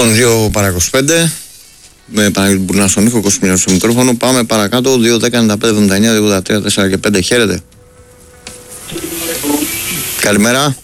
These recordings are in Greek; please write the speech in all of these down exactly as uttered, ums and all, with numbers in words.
Λοιπόν, δύο παρά είκοσι πέντε. Με Παναγιώτη Μπουρνά στον ήχο, Κώστα στο μικρόφωνο. Πάμε παρακάτω. δύο δέκα ενενήντα πέντε εβδομήντα εννιά, δύο ογδόντα τρία, τέσσερα και πέντε. Χαίρετε. Καλημέρα.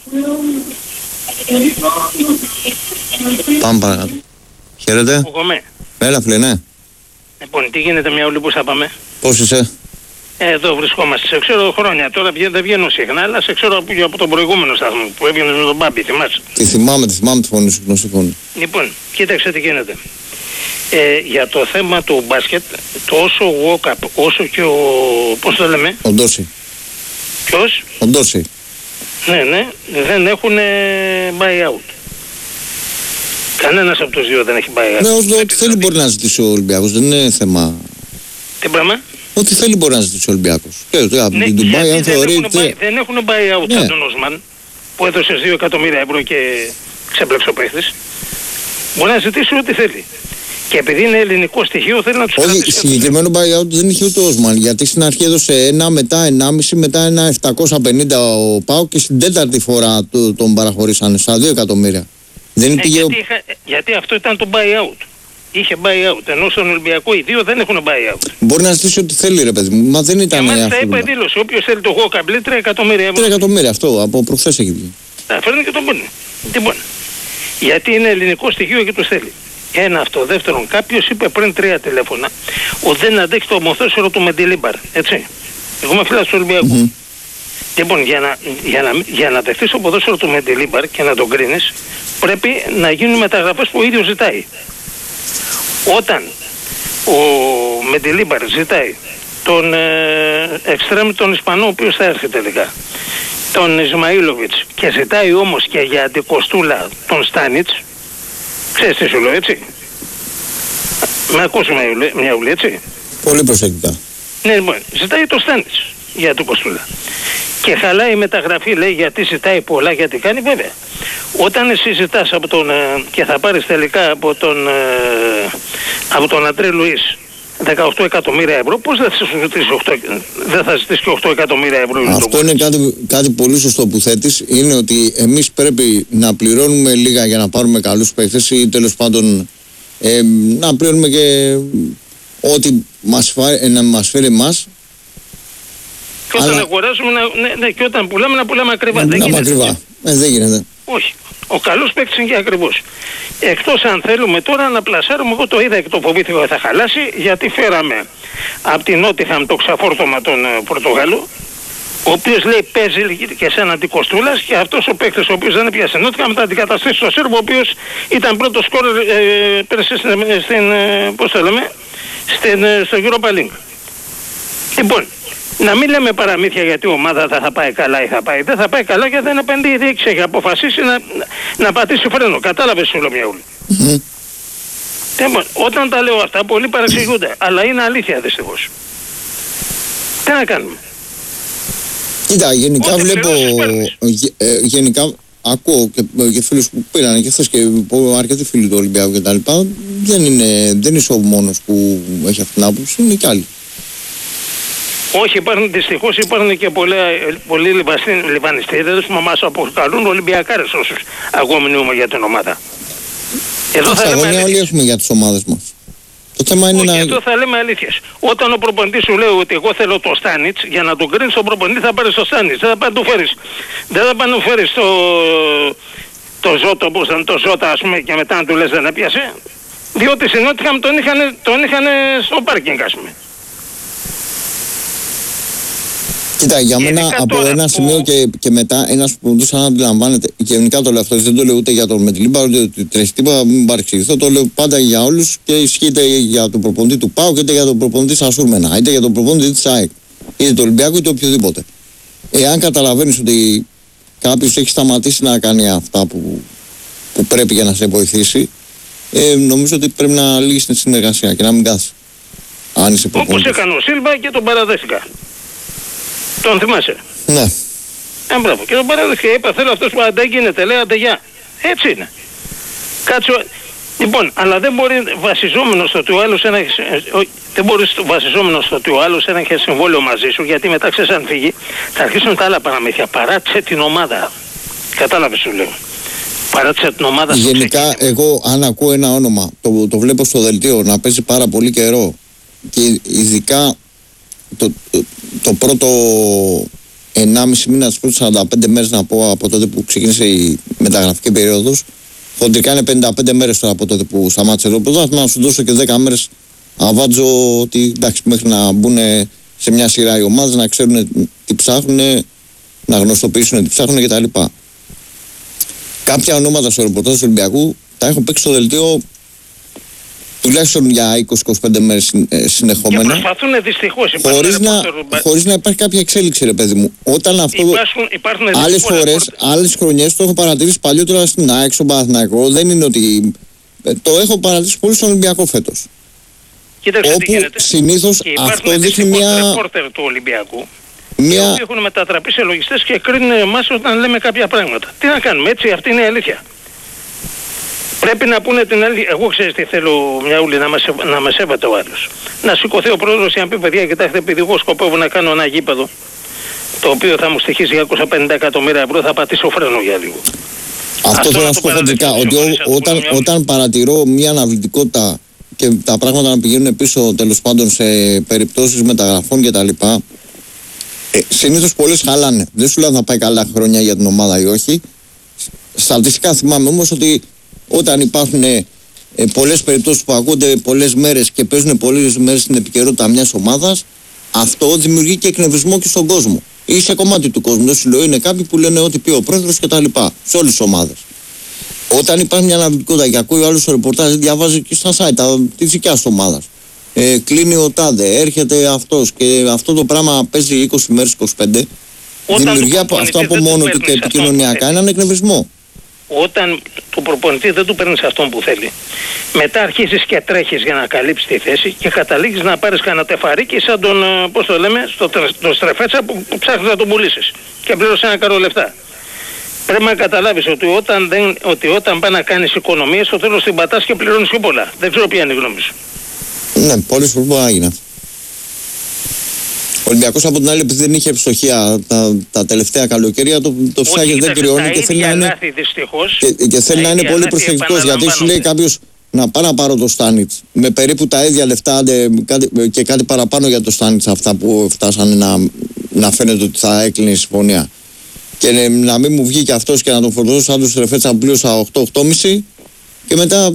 Πάμε παρακάτω. Χαίρετε. Έλα, φίλε, ναι. Λοιπόν, τι γίνεται, μια όλη που θα πάμε. Πώς είσαι? Ε, εδώ βρισκόμαστε. Σε ξέρω χρόνια. Τώρα δεν βγαίνω συχνά, αλλά σε ξέρω από, από τον προηγούμενο σταθμό που έβγαινε με τον Μπάμπη. Θυμάσαι? Τη θυμάμαι, τη θυμάμαι τη φωνή σου, γνωστή φωνή. Λοιπόν, κοίταξε τι γίνεται. Ε, για το θέμα του μπάσκετ, τόσο ο Γουόκαπ όσο και ο. Πώς το λέμε? Ο Ντόση. Ποιος? Ο Ντόση. Ναι, ναι, δεν έχουν buyout. Κανένας από τους δύο δεν έχει buyout. Ναι, όσο ό,τι θέλει μπορεί να ζητήσει ο Ολυμπιακός, δεν είναι θέμα. Τι πράγμα? Ό,τι θέλει μπορεί να ζητήσει ο Ολυμπιακός. Και από ναι, την Ντουμπάι, αν θεωρεί. θεωρεί. Δεν έχουν buyout ναι. σαν τον Όσμαν που έδωσε δύο εκατομμύρια ευρώ και ξέπλεξε ο παίχτης. Μπορεί να ζητήσει ό,τι θέλει. Και επειδή είναι ελληνικό στοιχείο, θέλει να του κρατήσει. Όχι, συγκεκριμένο buyout δεν είχε ούτε ο Όσμαν. Γιατί στην αρχή έδωσε ένα, μετά ενάμιση, μετά ένα επτακόσια πενήντα ο ΠΑΟΚ και στην τέταρτη φορά τον παραχωρήσανε στα δύο εκατομμύρια. Δεν ναι, πήγε... γιατί, είχα, γιατί αυτό ήταν το buyout. Είχε buyout. Ενώ στον Ολυμπιακό οι δύο δεν έχουν buyout. Μπορεί να ζητήσει ό,τι θέλει, ρε παιδί μου. Μα δεν ήταν. Και μάλιστα είπα δήλωση. Όποιο θέλει το Γουόκαπ, τρία εκατομμύρια ευρώ. τρία εκατομμύρια αυτό από προχθές έχει βγει. Τα φέρνει και τον παίρνει. Λοιπόν. Γιατί είναι ελληνικό στοιχείο και του θέλει. Ένα αυτό. Δεύτερον, κάποιος είπε πριν τρία τηλέφωνα ότι δεν αντέχει το ομοθέσιο του Μεντιλίμπαρ. Έτσι. Εγώ είμαι φίλος του Ολυμπιακού. Mm-hmm. Λοιπόν, για να, για να, για να δεχτείς το ποδόσφαιρο του Μεντιλίμπαρ και να τον κρίνεις, πρέπει να γίνουν μεταγραφές που ο ίδιος ζητάει. Όταν ο Μεντιλίμπαρ ζητάει τον ε, εξτρέμ τον Ισπανό, ο οποίος θα έρθει τελικά, τον Ισμαήλοβιτς, και ζητάει όμως και για αντικοστούλα τον Στάνιτς, ξέρεις τι σου λέω, έτσι? Με ακούς μια ουλή, έτσι? Πολύ προσεκτικά. Ναι, λοιπόν, ζητάει το Στάνιτς για αντικοστούλα. Και χαλάει η μεταγραφή, λέει, γιατί ζητάει πολλά, γιατί κάνει, βέβαια. Όταν εσύ ζητάς από τον, και θα πάρεις τελικά από τον, από τον Αντρέ Λουίς δεκαοκτώ εκατομμύρια ευρώ, πώς δεν θα ζητήσει οκτώ, δεν θα ζητήσει και οκτώ εκατομμύρια ευρώ? Αυτό είναι κάτι, κάτι πολύ σωστό που θέτεις. Είναι ότι εμείς πρέπει να πληρώνουμε λίγα για να πάρουμε καλούς παίκτες ή τέλος πάντων ε, να πληρώνουμε και ό,τι μας, φά, να μας φέρει εμάς. Και όταν αλλά... αγοράζουμε, να, ναι, ναι, και όταν πουλάμε, να πουλάμε ακριβά. Να δεν πουλάμε γίνεται. ακριβά. Ε, δεν γίνεται. Όχι. Ο καλός παίκτης είναι και ακριβώς. Εκτός αν θέλουμε τώρα να πλασάρουμε, εγώ το είδα και το φοβήθηκα ότι θα χαλάσει, γιατί φέραμε από την Νότιχαμ το ξαφόρτωμα τον uh, Πορτογάλο, ο οποίος λέει παίζει και σε έναν αντικοστούλας, και αυτός ο παίκτης ο οποίος δεν έπιασε Νότιχαμ μετά αντικαταστήσει στο Σέρβο, ο οποίος ήταν πρώτος σκόρ ε, πέρασε στην, στην, ε, πώς το λέμε, στην, ε, στο Europa League. Λοιπόν, να μην λέμε παραμύθια γιατί η ομάδα θα, θα πάει καλά ή θα πάει. Δεν θα πάει καλά γιατί δεν επενδύει. Η διοίκηση έχει αποφασίσει να, να, να πατήσει φρένο. Κατάλαβες, σου λέω μια ούλη. Mm-hmm. Λοιπόν, όταν τα λέω αυτά, πολλοί παρεξηγούνται. Αλλά είναι αλήθεια δυστυχώς. Τι να κάνουμε? Κοίτα, γενικά ό,τι βλέπω. Γε, ε, γενικά ακούω και, και φίλους που πήραν και χθες και αρκετοί φίλοι του Ολυμπιακού κτλ. Δεν είναι, δεν είσαι ο μόνος που έχει αυτή την άποψη, είναι κι άλλοι. Όχι, υπάρχουν, δυστυχώς υπάρχουν και πολλοί, πολλοί λιβανιστές που μας αποκαλούν Ολυμπιακάρες όσους αγωνιούμε για την ομάδα. Εδώ θα λέμε όλοι έχουμε για τις ομάδες μας. Το θέμα είναι όχι, να... εδώ θα λέμε αλήθειες. Όταν ο προπονητής σου λέει ότι εγώ θέλω το Στάνιτς, για να τον κρίνεις τον προπονητή θα πάρεις το Στάνιτς. Δεν θα πάει να του φέρεις. Δεν θα πάει να του φέρεις το, το Ζώτο, όπως ήταν το Ζώτα, ας πούμε, και μετά να του λες δεν έπιασε. Διότι στην Νότιχαμ τον είχαν, τον είχαν στο πάρκινγκ, ας πούμε. Κοίτα, για μένα από ένα που... σημείο και, και μετά ένας προπονητής, αν αντιλαμβάνεται, και γενικά το λέω αυτό, δεν το λέω ούτε για τον Μεντιλίμπαρ, ούτε ότι τρέχει τίποτα, μην παρεξηγηθώ, το λέω πάντα για όλους και ισχύει για τον προπονητή του ΠΑΟΚ, είτε για τον προπονητή της Ασούρμενα, είτε για τον προπονητή της ΑΕΚ, είτε του Ολυμπιακού, είτε οποιοδήποτε. Εάν καταλαβαίνεις ότι κάποιος έχει σταματήσει να κάνει αυτά που, που πρέπει για να σε βοηθήσει, ε, νομίζω ότι πρέπει να λύσει τη συνεργασία και να μην κάθει. Αν είσαι προπονητής. Όπως έκανε ο Σίλβα και τον παραδέχτηκα. Τον θυμάσαι? Ναι. Ε, μπράβο. Και τον παραδέχτηκα. Είπα θέλω αυτός που δεν γίνεται. Λέει άντε γεια. Έτσι είναι. Κάτσο. Λοιπόν, αλλά δεν μπορεί βασιζόμενο στο ότι ο άλλος ένα, δεν μπορείς βασιζόμενο στο ότι ο άλλος ένα έχει συμβόλαιο μαζί σου, γιατί μετά ξέρεις αν φύγει θα αρχίσουν τα άλλα παραμύθια. Παράτησε την ομάδα. Κατάλαβες σου λέω. Παράτησε την ομάδα στο γενικά, ξεκίνημα. εγώ αν ακούω ένα όνομα, το, το βλέπω στο δελτίο να παίζει πάρα πολύ καιρό και ειδικά το, το, το πρώτο ενάμιση μήνα, τις πρώτες σαράντα πέντε μέρες να πω από τότε που ξεκίνησε η μεταγραφική περίοδος. Χοντρικά είναι πενήντα πέντε μέρες τώρα από τότε που σταμάτησε το πρωτάθλημα. Να σου δώσω και δέκα μέρες αβάντζω ότι εντάξει, μέχρι να μπουν σε μια σειρά οι ομάδες, να ξέρουν τι ψάχνουν, να γνωστοποιήσουν τι ψάχνουν κτλ. Κάποια ονόματα στο ρεπορτάζ του Ολυμπιακού τα έχω παίξει στο δελτίο τουλάχιστον για είκοσι με είκοσι πέντε μέρες συνεχόμενα. Και προσπαθούν δυστυχώς. Χωρίς να, χωρίς να υπάρχει κάποια εξέλιξη, ρε παιδί μου. Όταν αυτό. Υπάρχουν, υπάρχουν άλλες φορές, άλλες χρονιές το έχω παρατηρήσει παλιότερα στην ΑΕΚ, στον Παναθηναϊκό. Δεν είναι ότι. Το έχω παρατηρήσει πολύ στον Ολυμπιακό φέτος. Κοίταξε όπου τι γίνεται. συνήθως αυτό δείχνει μια. Ρεπόρτερ του Ολυμπιακού. Μια... Οι οποίοι έχουν μετατραπεί σε λογιστές και κρίνουν εμάς όταν λέμε κάποια πράγματα. Τι να κάνουμε, έτσι, αυτή είναι η αλήθεια. Πρέπει να πούνε την αλήθεια. Εγώ ξέρεις τι θέλω, Μιαούλη, να με, να με σέβεται ο άλλος. Να σηκωθεί ο πρόεδρος και να πει: παιδιά, κοιτάξτε, επειδή εγώ σκοπεύω να κάνω ένα γήπεδο το οποίο θα μου στοιχίσει διακόσια πενήντα εκατομμύρια ευρώ, θα πατήσω φρένο για λίγο. Αυτό, Αυτό θέλω να σου πω χοντρικά. Ότι ό, όταν, όταν παρατηρώ μια αναβλητικότητα και τα πράγματα να πηγαίνουν πίσω τέλος πάντων σε περιπτώσεις μεταγραφών κτλ. Ε, συνήθως πολλές χαλάνε. Δεν σου λέω αν θα πάει καλά χρόνια για την ομάδα ή όχι. Στατιστικά θυμάμαι όμως ότι όταν υπάρχουν ε, πολλές περιπτώσεις που ακούνται πολλές μέρες και παίζουν πολλές μέρες στην επικαιρότητα μιας ομάδας, αυτό δημιουργεί και εκνευρισμό και στον κόσμο. Ή σε κομμάτι του κόσμου. Δεν σου λέω, είναι κάποιοι που λένε ότι πει ο πρόεδρος κτλ. Σε όλες τις ομάδες. Όταν υπάρχει μια αναβλητικότητα και ακούει ο άλλος το ρεπορτάζ, διαβάζει και στα site τη δικιά του ομάδα. Ε, κλείνει ο τάδε, έρχεται αυτός και αυτό το πράγμα παίζει είκοσι μέρες, είκοσι πέντε. Όταν δημιουργεί από, αυτό από μόνο του και επικοινωνιακά έναν εκνευρισμό. Όταν του προπονητή δεν του παίρνεις αυτόν που θέλει, μετά αρχίζεις και τρέχεις για να καλύψεις τη θέση και καταλήγεις να πάρεις κανένα τεφαρίκι σαν τον, πώς το λέμε, στο το στρεφέτσα που, που ψάχνεις να τον πουλήσεις και πλήρωσε ένα καρό λεφτά. Πρέπει να καταλάβεις ότι όταν, δεν, ότι όταν πάει να κάνεις οικονομίες, στο τέλος την πατάς και πληρώνεις πιο πολλά. Δεν ξέρω ποια είναι η γνώμη σου. Ναι, πολλές φορές μπορεί να γίνει. Ο Ολυμπιακός από την άλλη, επειδή δεν είχε ευστοχία τα, τα τελευταία καλοκαιρία, το, το ψάχνει, δεν κρυώνει και θέλει να είναι, λάθη, δυστυχώς, και, και θέλει να είναι πολύ προσεκτικός. Γιατί σου λέει κάποιος να πάω να πάρω το Στάνιτς με περίπου τα ίδια λεφτά κάτι, και κάτι παραπάνω για το Στάνιτς, αυτά που φτάσανε να, να φαίνεται ότι θα έκλεινε η συμφωνία. Και να μην μου βγει και αυτός και να τον φορτώσω σαν τους Ρεφέτσα που πλήρωσα οκτώ οκτώ κόμμα πέντε και μετά.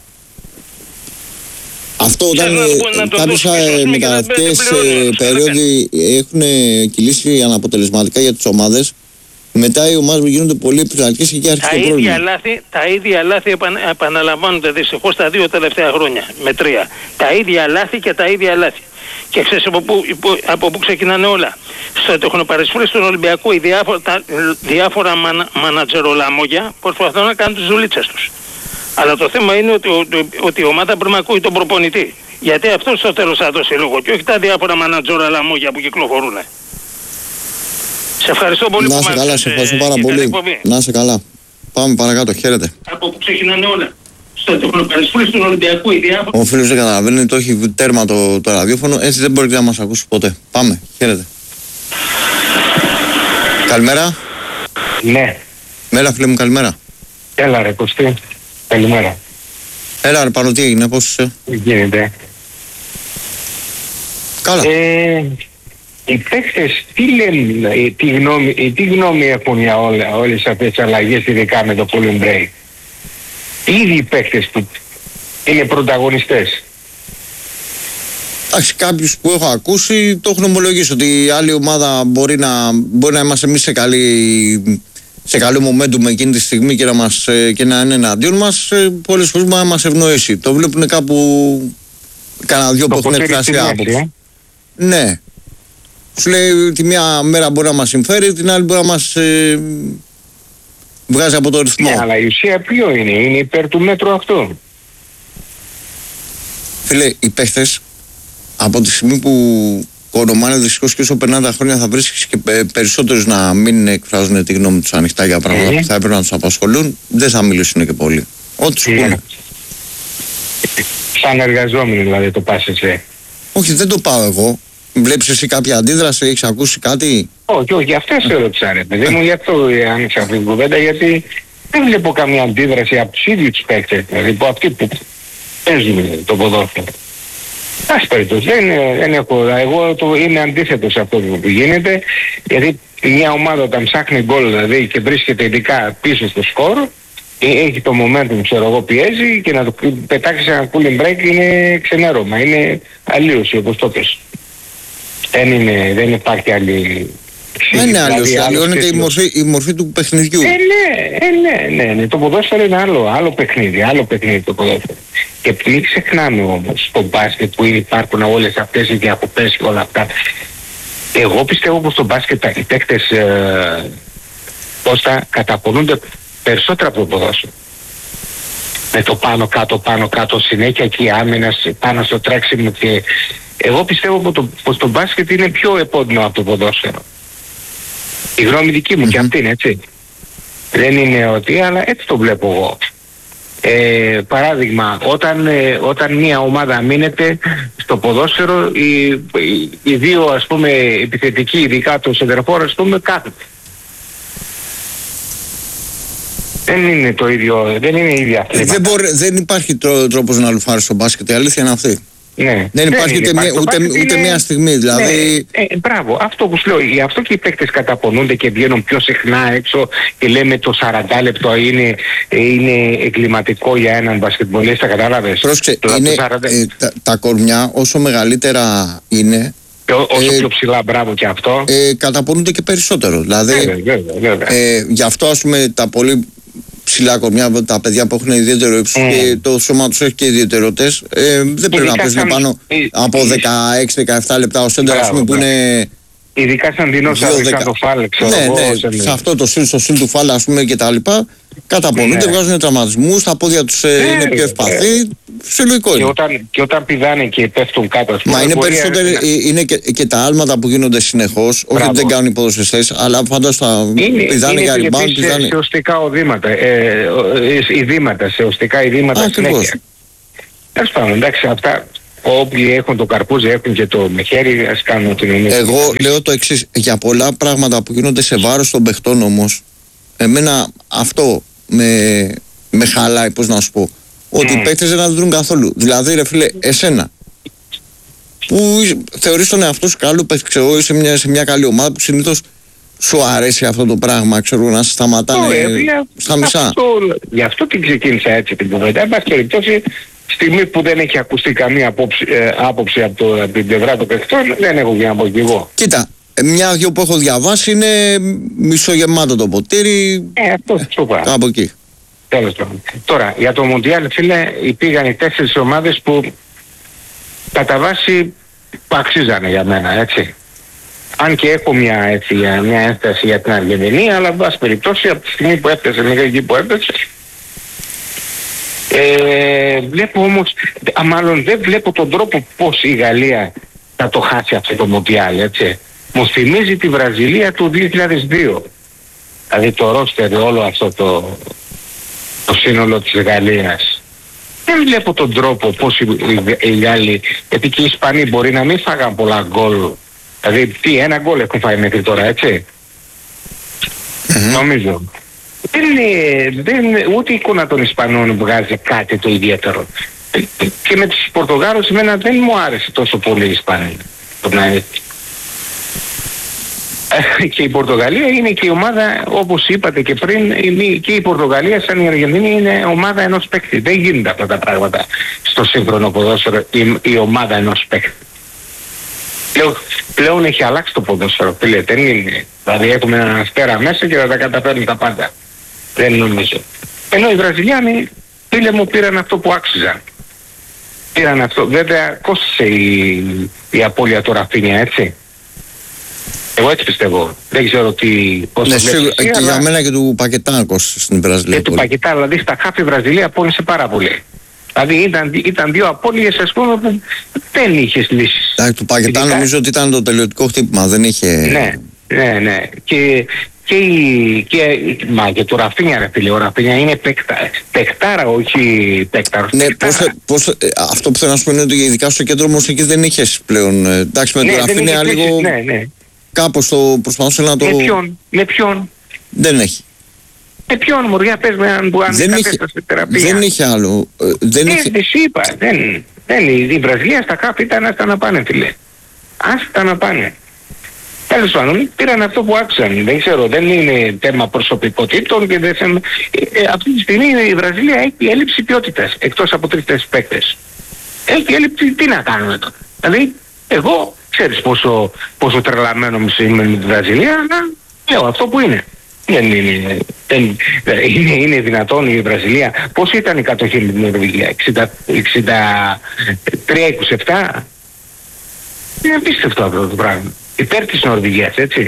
Αυτό όταν κάποιες μεταγραφικές περίοδοι έχουν κυλήσει αναποτελεσματικά για τις ομάδες, μετά οι ομάδες γίνονται πολύ επιφυλακτικές και εκεί αρχίζει το πρόβλημα. Λάθη, τα ίδια λάθη επανα, επαναλαμβάνονται δυστυχώς τα δύο τελευταία χρόνια, με τρία. Τα ίδια λάθη και τα ίδια λάθη. Και ξέρεις από πού, από πού ξεκινάνε όλα. Στο τεχνοπαρισφύρι στον Ολυμπιακό οι διάφορα, τα, διάφορα μανα, μανατζερολαμόγια προσπαθούν να κάνουν τις δουλίτσες τους. Αλλά το θέμα είναι ότι, ότι, ότι η ομάδα πρέπει να ακούει τον προπονητή. Γιατί αυτό στο τέλος θα δώσει λόγο και όχι τα διάφορα μανατζερολαμόγια που κυκλοφορούν. Σε ευχαριστώ πολύ. Να που σε μας καλά, σε ευχαριστώ πάρα πολύ. Εκπομπή. Να σε καλά. Πάμε παρακάτω, χαίρετε. Από πού ξεκινάνε όλα. Στο τεχνοπαρισφύρι στον Ολυμπιακό οι διάφορα. Ο φίλος δεν καταλαβαίνει, το έχει τέρμα το, το ραδιόφωνο, έτσι δεν μπορεί να μας ακούσει ποτέ. Πάμε, χαίρετε. Καλημέρα. Ναι. Μέλα φίλε μου, καλημέρα. Έλα ρε Κωστή. Καλημέρα. Έλα ρε Πανω, τι έγινε, πώς είσαι? Τι γίνεται? Καλά. Ε, οι παίκτες τι λένε, τι γνώμη, τι γνώμη έχουν για όλα, όλες αυτές τις αλλαγές, ειδικά με το cooling break? Ήδη οι παίκτες που είναι πρωταγωνιστές. Εντάξει, κάποιους που έχω ακούσει το έχουν ομολογήσει ότι η άλλη ομάδα μπορεί να, μπορεί να είμαστε εμείς σε καλή... σε καλό momentum εκείνη τη στιγμή και να, μας, και να είναι εναντίον μας, πολλές φορές μπορεί να μας ευνοήσει. Το βλέπουν κάπου κανένα δυο που έχουν εκφράσει άποψη. Ε? Ναι. Σου λέει τη μία μέρα μπορεί να μας συμφέρει, την άλλη μπορεί να μας ε, βγάζει από το ρυθμό. Ναι, αλλά η ουσία ποιο είναι, είναι υπέρ του μέτρου αυτό. Φίλε, οι παίχτες από τη στιγμή που ονομάνε δυστυχώς και όσο περνάνε τα χρόνια θα βρίσκεις και περισσότερους να μην εκφράζουν τη γνώμη τους ανοιχτά για πράγματα mm-hmm. που θα έπρεπε να τους απασχολούν, δεν θα μιλήσουν και πολύ. Ό,τι σου πούνε. Σαν εργαζόμενοι δηλαδή το πας εσύ? Όχι, δεν το πάω εγώ. Βλέπεις εσύ κάποια αντίδραση, έχεις ακούσει κάτι? Όχι, όχι, αυτό σε ρώτησα ρε παιδί μου, γι' αυτό άνοιξα αυτή την κουβέντα, γιατί δεν βλέπω καμία αντίδραση από τους ίδιους τους παίκτες, δηλαδή από αυτοί που παίζουν το ποδόσφαιρο. Ας περιπτώσει, δεν, δεν έχω, εγώ το, είμαι αντίθετος σε αυτό που γίνεται, γιατί μια ομάδα όταν ψάχνει γκολ δηλαδή και βρίσκεται ειδικά πίσω στο σκορ, έχει το momentum, ξέρω εγώ, πιέζει και να το πετάξει ένα cooling break είναι ξενέρωμα, είναι αλλίωση όπως το πες. Δεν, είναι, δεν υπάρχει άλλη... Δεν είναι αλλίωση, αλλοιώνεται η μορφή, η μορφή του παιχνιδιού. Ε, ναι, ε, ναι, ναι, ναι, το ποδόσφαιρο είναι άλλο, άλλο παιχνίδι, άλλο παιχνίδι το ποδόσφαιρο. Και μην ξεχνάμε όμως στο μπάσκετ που υπάρχουν όλες αυτές οι διακοπές και όλα αυτά. Εγώ πιστεύω πως στο μπάσκετ οι παίκτες ε, Κώστα καταπονούνται περισσότερα από το ποδόσφαιρο. Με το πάνω κάτω, πάνω κάτω, συνέχεια και η άμυνα πάνω στο τρέξιμο και... Εγώ πιστεύω πως το, πως το μπάσκετ είναι πιο επώδυνο από το ποδόσφαιρο. Η γνώμη δική μου mm-hmm. και αυτή είναι έτσι. Δεν είναι ότι, αλλά έτσι το βλέπω εγώ. Ε, παράδειγμα, όταν, ε, όταν μια ομάδα μείνεται στο ποδόσφαιρο, οι, οι, οι δύο ας πούμε επιθετικοί, ειδικά το σεντερφόρ, ας πούμε, κάθεται. Δεν είναι το ίδιο, δεν είναι η ίδια ε, δεν, μπορεί, δεν υπάρχει τρό, τρόπος να λουφάρει στο μπάσκετ, η αλήθεια είναι αυτή. Ναι. Δεν υπάρχει ούτε, μία, ούτε, ούτε είναι... μία στιγμή, δηλαδή... Ναι. Ε, μπράβο, αυτό που σου λέω, γι' αυτό και οι παίκτες καταπονούνται και βγαίνουν πιο συχνά έξω και λέμε το σαράντα λεπτό είναι, είναι εγκληματικό για έναν μπασκετμπολίστα, κατάλαβες. Πρόσεξε, είναι, σαράντα... ε, τα, τα κορμιά όσο μεγαλύτερα είναι... Και ό, όσο ε, πιο ψηλά, μπράβο και αυτό. Ε, καταπονούνται και περισσότερο, δηλαδή... Βέβαια, βέβαια, βέβαια. Ε, γι' αυτό ας πούμε τα πολύ... ψηλά κορμιά, τα παιδιά που έχουν ιδιαίτερο ύψος mm. και το σώμα τους έχει και ιδιαιτερότητες, ε, δεν πρέπει να παίζουν πάνω ε, από δεκαέξι δεκαεπτά λεπτά ο σέντερ, ας πούμε, που είναι... Ειδικά σαν δεινόσαυρο, σαν το φάλ, ξέρω ναι, εγώ. Ναι, σε, σε αυτό το στυλ, στο στυλ του φάλ, ας πούμε, και τα λοιπά, καταπονούνται, ναι. βγάζουν τραυματισμούς, τα πόδια τους ε, ναι, είναι πιο ευπαθή, φυσιολογικό είναι. Και όταν, και όταν πηδάνε και πέφτουν κάτω, ας πούμε... Μα είναι περισσότερο, να... είναι και, και τα άλματα που γίνονται συνεχώς, όχι ότι δεν κάνουν οι ποδοσφαιριστές, αλλά φαντάζομαι πηδάνε για rebound, πηδάνε... σε οστικά οδήματα, ε, ειδήματα, σε οστικά ειδήματα συνέχεια. Τέλος πάντων, εντάξει, αυτά... Όποιοι έχουν το καρπούζι έχουν και το μεχαίρι, ας κάνουν ό,τι νομίζουν. Εγώ λέω το εξής, για πολλά πράγματα που γίνονται σε βάρος των παιχτών όμως, εμένα αυτό με, με χαλάει, πώς να σου πω, ότι mm. οι παίκτες δεν αντιδρούν καθόλου. Δηλαδή ρε φίλε, εσένα που θεωρείς τον εαυτό σου καλό παίκτη, ξέρω, σε μια, σε μια καλή ομάδα που συνήθως σου αρέσει αυτό το πράγμα, ξέρω, να σε σταματάνε oh, στα μισά. Αυτό, γι' αυτό την ξεκίνησα έτσι την κουβέντα. Εν πάση περιπτώσει, στιγμή που δεν έχει ακουστεί καμία άποψη, ε, άποψη από, το, από την πλευρά των παιχτών, δεν έχω για να πω κι εγώ. Κοίτα, μια-δυο που έχω διαβάσει είναι μισογεμάτο το ποτήρι. Ε, αυτό σου είπα. Από εκεί. Τέλος πάντων. Τώρα, για το Μουντιάλ, φίλε, πήγαν οι τέσσερις ομάδες που κατά βάση αξίζανε για μένα, έτσι. Αν και έχω μια, έτσι, μια ένσταση για την Αργεντινή, αλλά εν πάση περιπτώσει από τη στιγμή που έπαιζε, μέχρι εκεί που έπαιζε, Ε, βλέπω όμως, α, μάλλον δεν βλέπω τον τρόπο πώς η Γαλλία θα το χάσει αυτό το Μουντιάλ, έτσι. Μου θυμίζει τη Βραζιλία του δύο χιλιάδες δύο. Δηλαδή το ρόστερ, όλο αυτό το, το σύνολο της Γαλλίας. Δεν βλέπω τον τρόπο πώς οι, οι, οι Γάλλοι, γιατί και οι Ισπανοί μπορεί να μην φάγαν πολλά γκολ. Δηλαδή τι, ένα γκολ έχουν φάει μέχρι τώρα, έτσι. Mm-hmm. Νομίζω. Δεν είναι, δεν, ούτε η εικόνα των Ισπανών βγάζει κάτι το ιδιαίτερο. Και με τους Πορτογάλους εμένα δεν μου άρεσε τόσο πολύ η Ισπανία. Και η Πορτογαλία είναι και η ομάδα, όπως είπατε και πριν, και η Πορτογαλία σαν η Αργεντινή είναι ομάδα ενός παίκτη. Δεν γίνονται αυτά τα πράγματα στο σύγχρονο ποδόσφαιρο, η, η ομάδα ενός παίκτη. Πλέον, πλέον έχει αλλάξει το ποδόσφαιρο, φίλε, δεν είναι. Δηλαδή έχουμε έναν αστέρα μέσα και θα τα καταφέρνει τα πάντα. Δεν νομίζω. Ενώ οι Βραζιλιάνοι, φίλε μου, πήραν αυτό που άξιζαν. Πήραν αυτό. Βέβαια κόστησε η, η απώλεια του Ραφίνια, έτσι. Εγώ έτσι πιστεύω. Δεν ξέρω τι... Πώς ναι, το βλέπεις, και αλλά... για μένα και του Πακετά κόστησε στην Βραζιλία. Και του Πακετά, δηλαδή στα χάφη Βραζιλία απόλυσε πάρα πολύ. Δηλαδή ήταν, ήταν δύο απώλειες, ας πούμε, που δεν είχες λύσεις. Εντάξει, του Πακετά ειδικά... νομίζω ότι ήταν το τελειωτικό χτύπημα, δεν είχε... Ναι, ναι, ναι. Και... Και, η, και, μα και του Ραφίνια, ρε φίλε, ο Ραφίνια είναι παικτά, παικτάρα, όχι παίκταρος. Ναι, πώς, πώς, ε, αυτό που θέλω να σου πω είναι ότι ειδικά στο κέντρο όμως εκεί δεν είχες πλέον. Ε, εντάξει, με ναι, τον Ραφίνια λίγο ναι, ναι. κάπως το προσπαθούσε να το... Με ποιον, με ποιον. Δεν έχει. Με ποιον μωριά πες με αν μπορεί να κατέστασε θεραπεία. Δεν είχε άλλο. Ε, δεν είχε... δεν σου είπα. Δεν, δεν, η Βραζιλία στα κάπου ήταν άστα να πάνε, φίλε. Άστα να πάνε. Τέλος πάντων, πήραν αυτό που άκουσαν. Δεν ξέρω, δεν είναι θέμα προσωπικότητων και δεν θέμα... ε, ε, αυτή τη στιγμή η Βραζιλία έχει έλλειψη ποιότητας, εκτός από τρεις-τέσσερις παίκτες. Έχει έλλειψη, τι να κάνουμε τώρα. Δηλαδή, εγώ, ξέρεις πόσο, πόσο τρελαμένο μου είμαι με τη Βραζιλία, αλλά λέω αυτό που είναι. Δεν είναι, δεν, είναι, είναι δυνατόν η Βραζιλία. Πώς ήταν η κατοχή με την Νορβηγία, εξήντα τρία είκοσι επτά. Είναι απίστευτο αυτό το πράγμα. Υπέρ της Νορβηγίας, έτσι,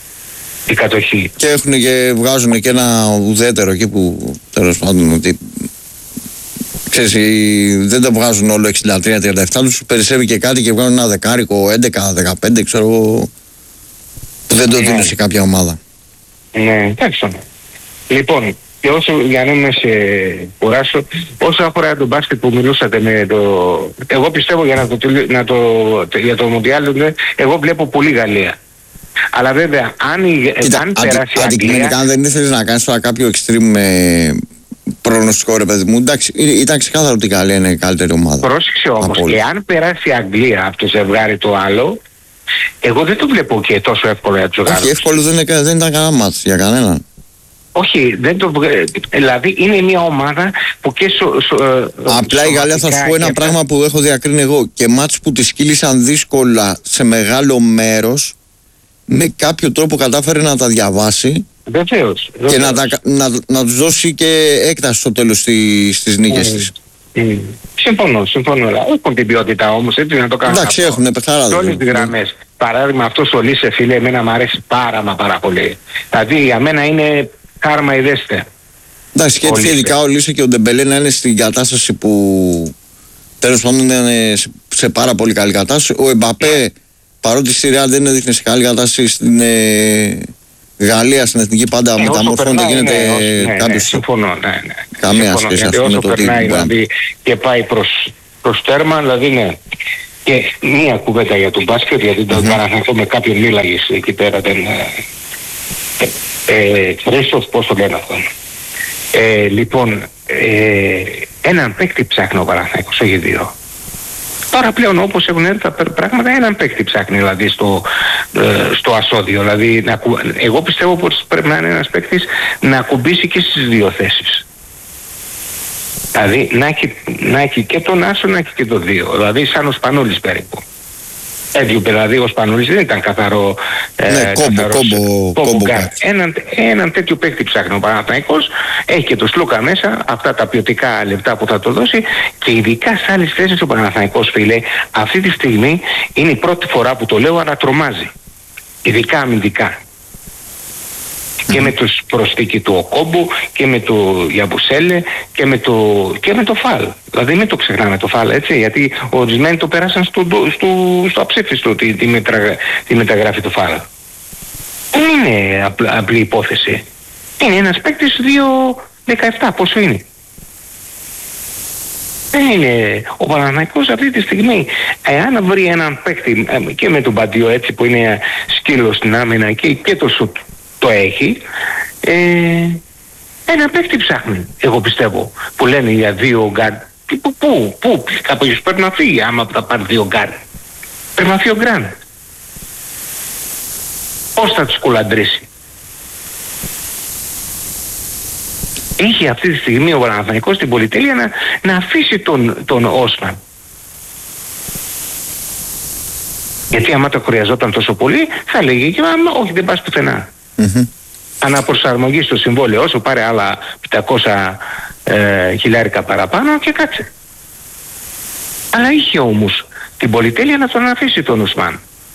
η κατοχή. Και έχουν και βγάζουν και ένα ουδέτερο εκεί που τέλος πάντων ότι ξέρεις, δεν τα βγάζουν όλο εξήντα τρία τριάντα επτά, τους περισσεύει και κάτι και βγάζουν ένα δεκάρικο έντεκα δεκαπέντε, ξέρω εγώ, που δεν το ναι. δίνουν σε κάποια ομάδα. Ναι, εντάξει. Λοιπόν, και όσο, για να μην σε κουράσω, όσο αφορά τον μπάσκετ που μιλούσατε με το... Εγώ πιστεύω για, να το, να το, για το Μουντιάλ, εγώ βλέπω πολύ Γαλλία. Αλλά βέβαια, αν, Κοίτα, αν αντι, περάσει η Αγγλία... Αν δεν ήθελες να κάνεις τώρα κάποιο extreme με προγνωστικό, ρε παιδί μου, εντάξει, ήταν ξεκάθαρο ότι η Γαλλία είναι η καλύτερη ομάδα. Πρόσεξε όμως, εάν περάσει η Αγγλία από το ζευγάρι το άλλο, εγώ δεν το βλέπω και τόσο εύκολο για τους Γάλλους. Όχι, εύκολο δεν, είναι, δεν ήταν κανένα μάτς για κανέναν. Όχι, δεν το... δηλαδή είναι μια ομάδα που και σο, σο, απλά η Γαλλία, θα σου πω ένα και... πράγμα που έχω διακρίνει εγώ. Και μάτς που τη κύλησαν δύσκολα σε μεγάλο μέρος, με κάποιο τρόπο κατάφερε να τα διαβάσει. Βεβαίως. Και να, τα, να, να τους δώσει και έκταση στο τέλος στις, στις νίκες mm. της. Mm. Συμφωνώ, συμφωνώ. Έχουν την ποιότητα όμως, έτσι να το κάνουν. Εντάξει, έχουν πεθαρά. Σε όλες τις γραμμές. Παράδειγμα, αυτός ο Λίσε, φίλε, εμένα μου αρέσει πάρα μα πάρα πολύ. Δηλαδή για μένα είναι κάρμα ιδέστε. Εντάξει, και έτσι ειδικά ο Λίσε και ο Ντεμπελέ να είναι στην κατάσταση που τέλος πάντων είναι σε πάρα πολύ καλή κατάσταση. Ο Εμπαπέ, παρότι στη Ρεάλ δεν έδειχνε σε καλή κατάσταση, στην ε, Γαλλία, στην εθνική πάντα ε, μεταμορφώνεται, γίνεται ναι, ναι, κάποιος. Ναι, συμφωνώ, ναι, ναι. Καμία σχέση γιατί όσο περνάει δηλαδή, και πάει προς, προς τέρμα, δηλαδή ναι. Και μία κουβέντα για τον μπάσκετ, γιατί τον Παναθηναϊκό με κάποιον μίλαγες εκεί πέρα, δεν... Χρήστος, πώς το λένε αυτό. Ε, λοιπόν, ε, έναν παίκτη ψάχνει ο Παναθηναϊκός, όχι δύο. Τώρα πλέον όπως έχουν έρθει τα πράγματα, έναν παίκτη ψάχνει δηλαδή στο, ε, στο ασώδιο. Δηλαδή, να, εγώ πιστεύω πως πρέπει να είναι ένας παίκτης να ακουμπήσει και στις δύο θέσεις. Δηλαδή να έχει, να έχει και τον άσο, να έχει και το δύο. Δηλαδή σαν ο Σπανούλης περίπου. Έδιωπε δηλαδή ο Σπανούλης, δεν ήταν καθαρό, ναι, ε, κόμπο, κόμπο, κόμπο, κόμπο έναν, έναν τέτοιο παίκτη ψάχνει ο Παναθηναϊκός, έχει και το Σλούκα μέσα, αυτά τα ποιοτικά λεπτά που θα το δώσει, και ειδικά σε άλλες θέσεις ο Παναθηναϊκός, φίλε, αυτή τη στιγμή είναι η πρώτη φορά που το λέω, αλλά τρομάζει. Ειδικά αμυντικά. Και με το προσθήκη του Οκόμπου και με το Γιαμπουσέλε και με το, και με το Φαλ. Δηλαδή μην το ξεχνάμε το Φαλ, έτσι, γιατί ορισμένοι το πέρασαν στο, στο, στο αψήφιστο τη, τη, μετρα, τη μεταγράφη του Φαλ. Δεν είναι απλ, απλή υπόθεση. Είναι ένας παίκτης δύο δεκαεπτά, πόσο είναι. Δεν είναι ο Παναθηναϊκός αυτή τη στιγμή. Εάν βρει έναν παίκτη και με τον Μπαντιό, έτσι, που είναι σκύλος στην άμυνα και, και το σουτ το έχει, ε, ένα παίκτη ψάχνει, εγώ πιστεύω, που λένε για δύο γκάρ. Πού, πού, πού, κάποιος πρέπει να φύγει άμα θα πάρει δύο γκάρ. Πρέπει να φύγει ο Γκραντ. Πώς θα τους κουλαντρήσει. Είχε αυτή τη στιγμή ο Παναθηναϊκός την πολυτέλεια να, να αφήσει τον, τον Όσμαν. Γιατί άμα το χρειαζόταν τόσο πολύ, θα λέγει και όχι, δεν πας πουθενά. Mm-hmm. Αναπροσαρμογή στο συμβόλαιο, όσο πάρε άλλα πεντακόσια ε, χιλιάρικα παραπάνω και κάτσε. Αλλά είχε όμως την πολυτέλεια να τον αφήσει τον Ουσμάν.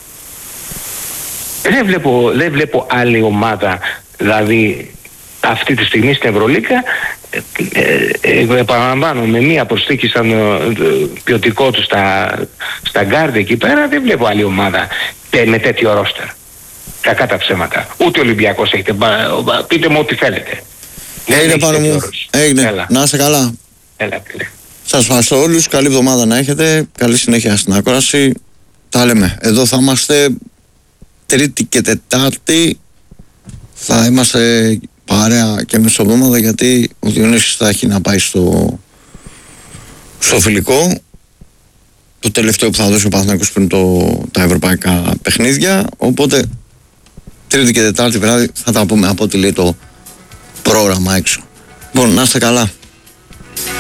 Δεν βλέπω, δεν βλέπω άλλη ομάδα, δηλαδή αυτή τη στιγμή στην Ευρωλίγκα, ε, ε, ε, επαναλαμβάνω, με μία προσθήκη σαν ε, ποιοτικό του στα, στα γκάρντ εκεί πέρα, δεν βλέπω άλλη ομάδα ε, με τέτοιο ρόστερ. Κακά τα ψέματα. Ούτε ο Ολυμπιακός έχετε. Πείτε μου ό,τι θέλετε. Έγινε πάνω μου. Έγινε. Να είστε καλά. Έλα, πήρε. Σας ευχαριστώ όλους. Καλή εβδομάδα να έχετε. Καλή συνέχεια στην ακρόαση. Τα λέμε. Εδώ θα είμαστε Τρίτη και Τετάρτη. Θα είμαστε παρέα και μεσοβδόμαδα, γιατί ο Διονύσης θα έχει να πάει στο, στο φιλικό. Το τελευταίο που θα δώσει ο Παναθηναϊκός πριν το, τα ευρωπαϊκά παιχνίδια. Οπότε Τρίτη και Τετάρτη βράδυ θα τα πούμε από ό,τι λέει το πρόγραμμα έξω. Λοιπόν, να είστε καλά.